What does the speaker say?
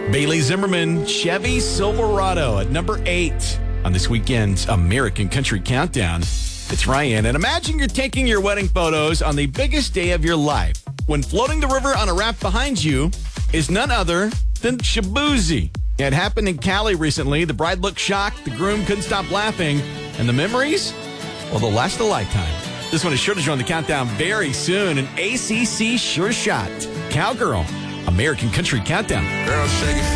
Bailey Zimmerman, Chevy Silverado at number 8 on this weekend's American Country Countdown. It's Ryan, and imagine you're taking your wedding photos on the biggest day of your life when floating the river on a raft behind you is none other than Shaboozey. It happened in Cali recently. The bride looked shocked, the groom couldn't stop laughing, and the memories, well, they'll last a lifetime. This one is sure to join the countdown very soon. An ACC Sure Shot. Cowgirl, American Country Countdown. Girl, shake it.